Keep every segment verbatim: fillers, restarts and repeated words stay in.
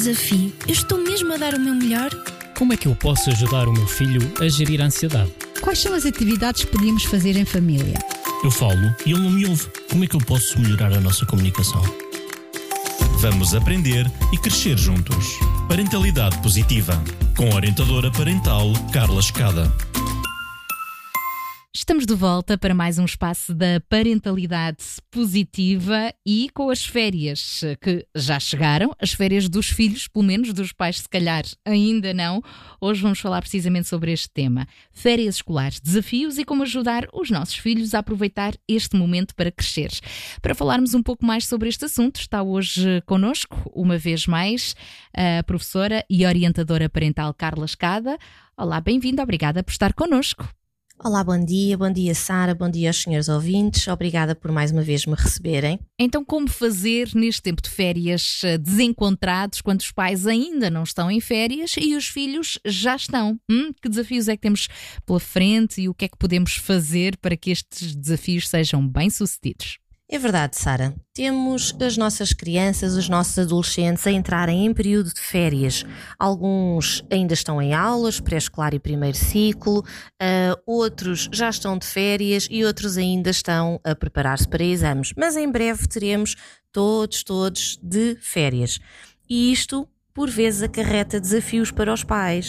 desafio, eu estou mesmo a dar o meu melhor? Como é que eu posso ajudar o meu filho a gerir a ansiedade? Quais são as atividades que podíamos fazer em família? Eu falo e ele não me ouve. Como é que eu posso melhorar a nossa comunicação? Vamos aprender e crescer juntos. Parentalidade Positiva, com a orientadora parental Carla Escada. Estamos de volta para mais um espaço da parentalidade positiva e com as férias que já chegaram, as férias dos filhos, pelo menos dos pais se calhar ainda não. Hoje vamos falar precisamente sobre este tema. Férias escolares, desafios e como ajudar os nossos filhos a aproveitar este momento para crescer. Para falarmos um pouco mais sobre este assunto, está hoje connosco, uma vez mais, a professora e orientadora parental Carla Escada. Olá, bem-vinda, obrigada por estar connosco. Olá, bom dia, bom dia Sara, bom dia aos senhores ouvintes, obrigada por mais uma vez me receberem. Então, como fazer neste tempo de férias desencontrados, quando os pais ainda não estão em férias e os filhos já estão? Hum? Que desafios é que temos pela frente e o que é que podemos fazer para que estes desafios sejam bem-sucedidos? É verdade, Sara. Temos as nossas crianças, os nossos adolescentes a entrarem em período de férias. Alguns ainda estão em aulas, pré-escolar e primeiro ciclo, uh, outros já estão de férias e outros ainda estão a preparar-se para exames. Mas em breve teremos todos, todos de férias. E isto, por vezes, acarreta desafios para os pais.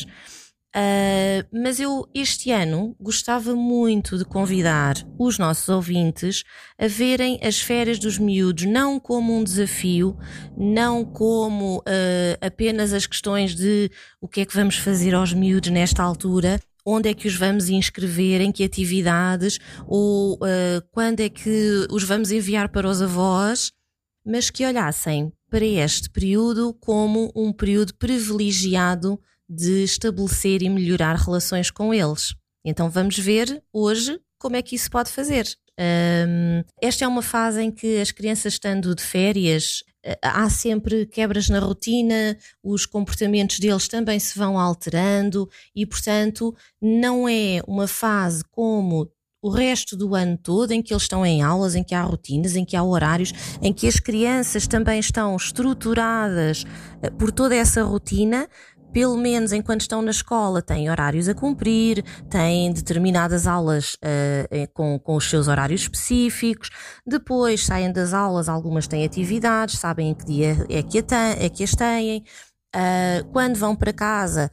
Uh, mas eu este ano gostava muito de convidar os nossos ouvintes a verem as férias dos miúdos não como um desafio, não como uh, apenas as questões de o que é que vamos fazer aos miúdos nesta altura, onde é que os vamos inscrever, em que atividades, ou uh, quando é que os vamos enviar para os avós, mas que olhassem para este período como um período privilegiado de estabelecer e melhorar relações com eles. Então vamos ver hoje como é que isso pode fazer. Um, esta é uma fase em que as crianças estando de férias, há sempre quebras na rotina, os comportamentos deles também se vão alterando e, portanto, não é uma fase como o resto do ano todo, em que eles estão em aulas, em que há rotinas, em que há horários, em que as crianças também estão estruturadas por toda essa rotina. Pelo menos enquanto estão na escola têm horários a cumprir, têm determinadas aulas uh, com, com os seus horários específicos, depois saem das aulas, algumas têm atividades, sabem em que dia é que, a é que as têm, uh, quando vão para casa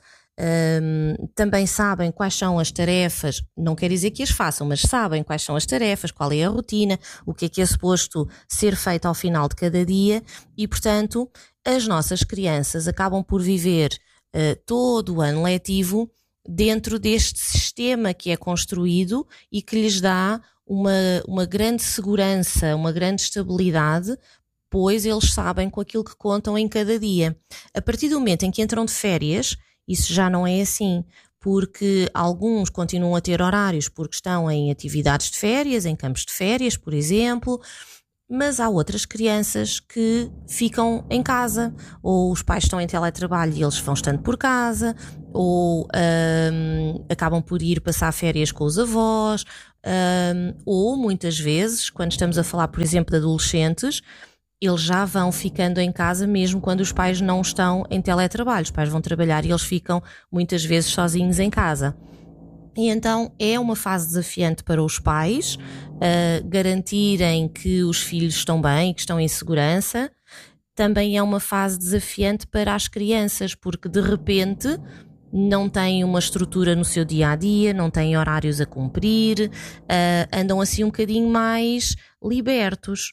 um, também sabem quais são as tarefas, não quer dizer que as façam, mas sabem quais são as tarefas, qual é a rotina, o que é que é suposto ser feito ao final de cada dia e, portanto, as nossas crianças acabam por viver Uh, todo o ano letivo dentro deste sistema que é construído e que lhes dá uma, uma grande segurança, uma grande estabilidade, pois eles sabem com aquilo que contam em cada dia. A partir do momento em que entram de férias, isso já não é assim, porque alguns continuam a ter horários porque estão em atividades de férias, em campos de férias, por exemplo, mas há outras crianças que ficam em casa, ou os pais estão em teletrabalho e eles vão estando por casa, ou um, acabam por ir passar férias com os avós, um, ou muitas vezes, quando estamos a falar, por exemplo, de adolescentes, eles já vão ficando em casa mesmo quando os pais não estão em teletrabalho. Os pais vão trabalhar e eles ficam muitas vezes sozinhos em casa. E então é uma fase desafiante para os pais uh, garantirem que os filhos estão bem, que estão em segurança. Também é uma fase desafiante para as crianças, porque de repente não têm uma estrutura no seu dia-a-dia, não têm horários a cumprir, uh, andam assim um bocadinho mais libertos.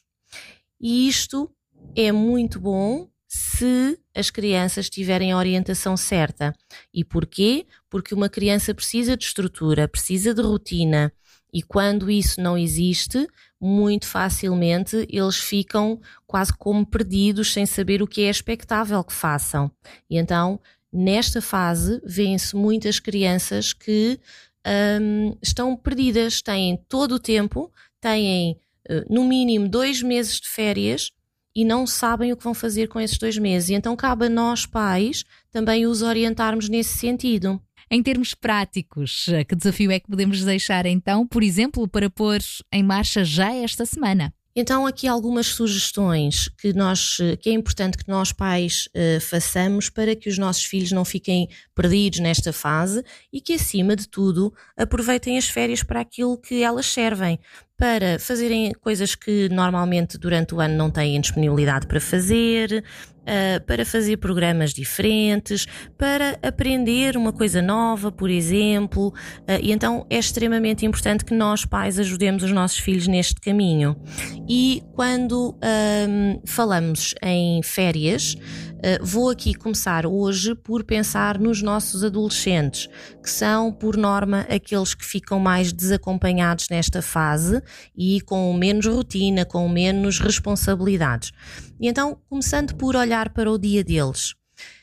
E isto é muito bom se as crianças tiverem a orientação certa. E porquê? Porque uma criança precisa de estrutura, precisa de rotina, e quando isso não existe, muito facilmente eles ficam quase como perdidos, sem saber o que é expectável que façam. E então, nesta fase, vêem-se muitas crianças que hum, estão perdidas, têm todo o tempo, têm no mínimo dois meses de férias, e não sabem o que vão fazer com esses dois meses. E então cabe a nós, pais, também os orientarmos nesse sentido. Em termos práticos, que desafio é que podemos deixar então, por exemplo, para pôr em marcha já esta semana? Então aqui algumas sugestões que, nós, que é importante que nós pais uh, façamos para que os nossos filhos não fiquem perdidos nesta fase e que, acima de tudo, aproveitem as férias para aquilo que elas servem, para fazerem coisas que normalmente durante o ano não têm disponibilidade para fazer, uh, para fazer programas diferentes, para aprender uma coisa nova, por exemplo, uh, e então é extremamente importante que nós pais ajudemos os nossos filhos neste caminho. E quando um, falamos em férias, uh, vou aqui começar hoje por pensar nos nossos adolescentes, que são, por norma, aqueles que ficam mais desacompanhados nesta fase e com menos rotina, com menos responsabilidades. E então, começando por olhar para o dia deles,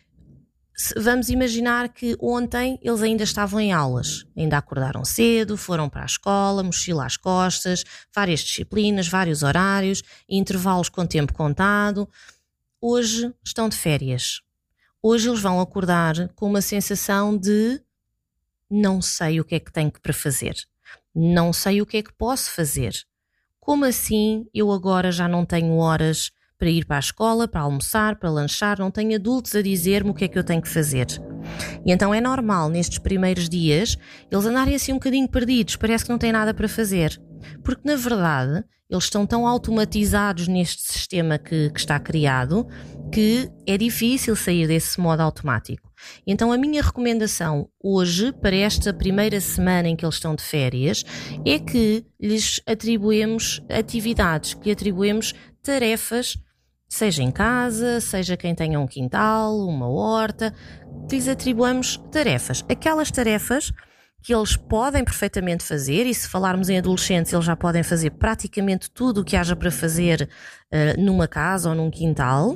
vamos imaginar que ontem eles ainda estavam em aulas, ainda acordaram cedo, foram para a escola, mochila às costas, várias disciplinas, vários horários, intervalos com tempo contado. Hoje estão de férias. Hoje eles vão acordar com uma sensação de não sei o que é que tenho para fazer, não sei o que é que posso fazer. Como assim eu agora já não tenho horas para ir para a escola, para almoçar, para lanchar, não tenho adultos a dizer-me o que é que eu tenho que fazer? E então é normal nestes primeiros dias eles andarem assim um bocadinho perdidos, parece que não têm nada para fazer, porque na verdade eles estão tão automatizados neste sistema que, que está criado que é difícil sair desse modo automático. Então a minha recomendação hoje, para esta primeira semana em que eles estão de férias, é que lhes atribuemos atividades, que atribuemos tarefas, seja em casa, seja quem tenha um quintal, uma horta, que lhes atribuamos tarefas. Aquelas tarefas que eles podem perfeitamente fazer, e se falarmos em adolescentes, eles já podem fazer praticamente tudo o que haja para fazer uh, numa casa ou num quintal,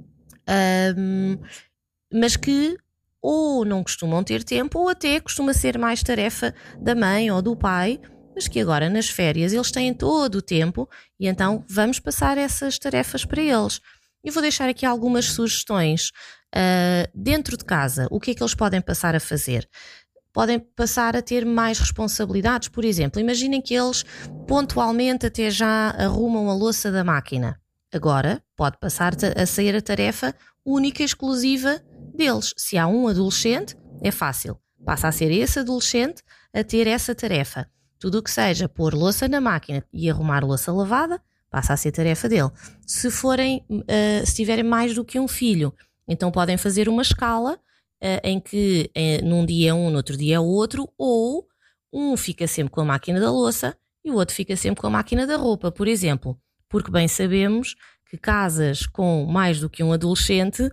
um, mas que ou não costumam ter tempo, ou até costuma ser mais tarefa da mãe ou do pai, mas que agora nas férias eles têm todo o tempo e então vamos passar essas tarefas para eles. Eu vou deixar aqui algumas sugestões. Uh, dentro de casa, o que é que eles podem passar a fazer? Podem passar a ter mais responsabilidades, por exemplo, imaginem que eles pontualmente até já arrumam a louça da máquina. Agora pode passar a ser a tarefa única e exclusiva deles. Se há um adolescente, é fácil. Passa a ser esse adolescente a ter essa tarefa. Tudo o que seja pôr louça na máquina e arrumar louça lavada, passa a ser tarefa dele. Se forem, uh, se tiverem mais do que um filho, então podem fazer uma escala uh, em que uh, num dia é um, no outro dia é outro, ou um fica sempre com a máquina da louça e o outro fica sempre com a máquina da roupa, por exemplo. Porque bem sabemos que casas com mais do que um adolescente,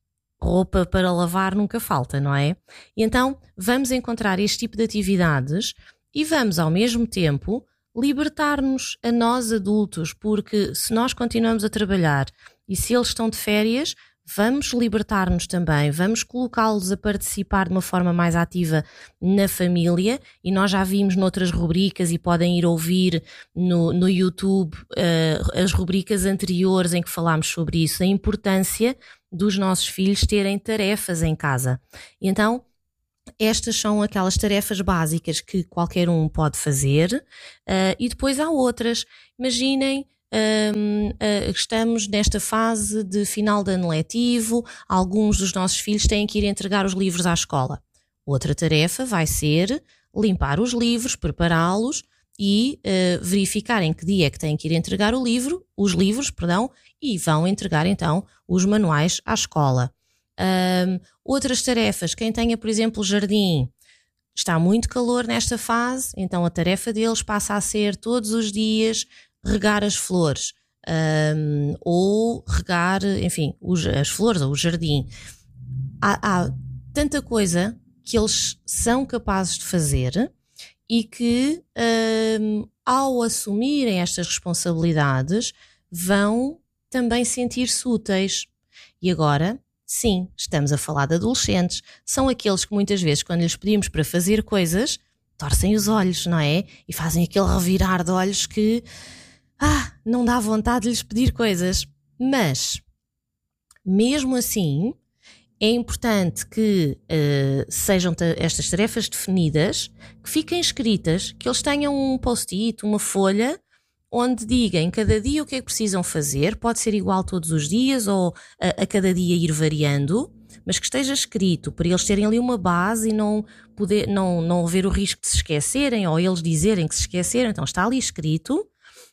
roupa para lavar nunca falta, não é? E então vamos encontrar este tipo de atividades e vamos ao mesmo tempo libertar-nos a nós adultos, porque se nós continuamos a trabalhar e se eles estão de férias, vamos libertar-nos também, vamos colocá-los a participar de uma forma mais ativa na família, e nós já vimos noutras rubricas e podem ir ouvir no, no YouTube uh, as rubricas anteriores em que falámos sobre isso, a importância dos nossos filhos terem tarefas em casa. E então, estas são aquelas tarefas básicas que qualquer um pode fazer, uh, e depois há outras. Imaginem, um, uh, estamos nesta fase de final de ano letivo, alguns dos nossos filhos têm que ir entregar os livros à escola. Outra tarefa vai ser limpar os livros, prepará-los e uh, verificar em que dia é que têm que ir entregar o livro, os livros, perdão, e vão entregar então os manuais à escola. Um, outras tarefas, quem tenha, por exemplo, jardim, está muito calor nesta fase, então a tarefa deles passa a ser todos os dias regar as flores, um, ou regar, enfim, os, as flores ou o jardim. Há, há tanta coisa que eles são capazes de fazer e que, um, ao assumirem estas responsabilidades, vão também sentir-se úteis. E agora, sim, estamos a falar de adolescentes. São aqueles que muitas vezes, quando lhes pedimos para fazer coisas, torcem os olhos, não é? E fazem aquele revirar de olhos que ah, não dá vontade de lhes pedir coisas. Mas, mesmo assim, é importante que uh, sejam ta- estas tarefas definidas, que fiquem escritas, que eles tenham um post-it, uma folha, onde diga em cada dia o que é que precisam fazer, pode ser igual todos os dias ou a, a cada dia ir variando, mas que esteja escrito para eles terem ali uma base e não, poder, não, não haver o risco de se esquecerem ou eles dizerem que se esqueceram. Então está ali escrito,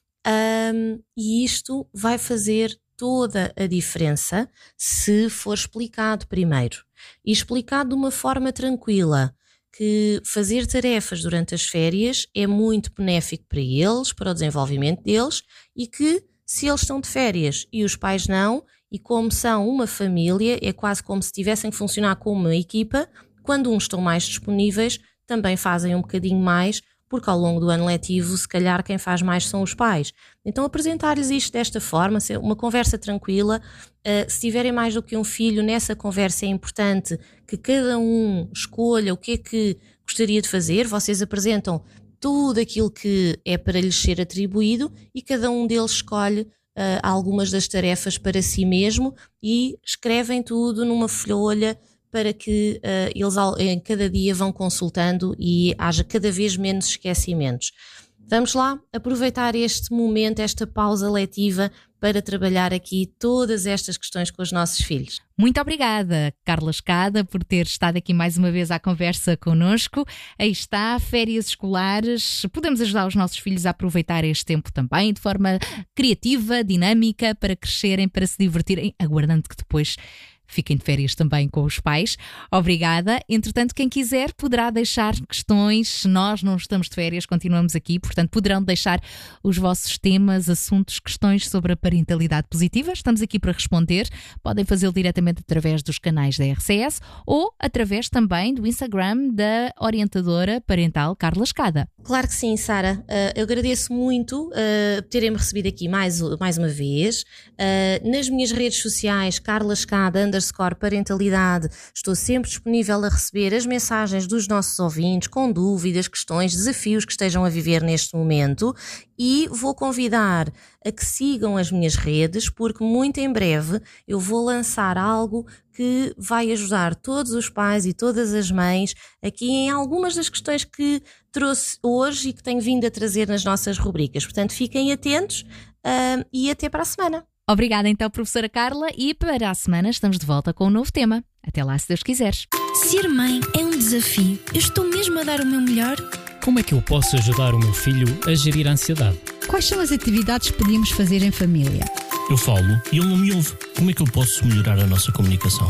um, e isto vai fazer toda a diferença se for explicado primeiro e explicado de uma forma tranquila, que fazer tarefas durante as férias é muito benéfico para eles, para o desenvolvimento deles, e que se eles estão de férias e os pais não, e como são uma família, é quase como se tivessem que funcionar como uma equipa, quando uns estão mais disponíveis, também fazem um bocadinho mais, porque ao longo do ano letivo, se calhar quem faz mais são os pais. Então apresentar-lhes isto desta forma, uma conversa tranquila, uh, se tiverem mais do que um filho, nessa conversa é importante que cada um escolha o que é que gostaria de fazer, vocês apresentam tudo aquilo que é para lhes ser atribuído e cada um deles escolhe uh, algumas das tarefas para si mesmo e escrevem tudo numa folha para que uh, eles em cada dia vão consultando e haja cada vez menos esquecimentos. Vamos lá aproveitar este momento, esta pausa letiva, para trabalhar aqui todas estas questões com os nossos filhos. Muito obrigada, Carla Escada, por ter estado aqui mais uma vez à conversa connosco. Aí está, férias escolares. Podemos ajudar os nossos filhos a aproveitar este tempo também de forma criativa, dinâmica, para crescerem, para se divertirem, aguardando que depois fiquem de férias também com os pais. Obrigada. Entretanto, quem quiser poderá deixar questões. Nós não estamos de férias, continuamos aqui, portanto poderão deixar os vossos temas, assuntos, questões sobre a parentalidade positiva. Estamos aqui para responder. Podem fazê-lo diretamente através dos canais da R C S ou através também do Instagram da orientadora parental Carla Escada. Claro que sim, Sara. Uh, eu agradeço muito uh, terem-me recebido aqui mais, mais uma vez. Uh, nas minhas redes sociais, Carla Escada, underscore parentalidade, estou sempre disponível a receber as mensagens dos nossos ouvintes com dúvidas, questões, desafios que estejam a viver neste momento, e vou convidar a que sigam as minhas redes, porque muito em breve eu vou lançar algo que vai ajudar todos os pais e todas as mães aqui em algumas das questões que trouxe hoje e que tenho vindo a trazer nas nossas rubricas. Portanto, fiquem atentos uh, e até para a semana. Obrigada então, professora Carla, e para a semana estamos de volta com um novo tema. Até lá, se Deus quiseres. Ser mãe é um desafio. Eu estou mesmo a dar o meu melhor? Como é que eu posso ajudar o meu filho a gerir a ansiedade? Quais são as atividades que podíamos fazer em família? Eu falo e ele não me ouve. Como é que eu posso melhorar a nossa comunicação?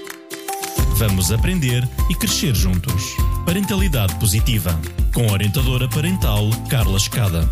Vamos aprender e crescer juntos. Parentalidade positiva, com a orientadora parental Carla Escada.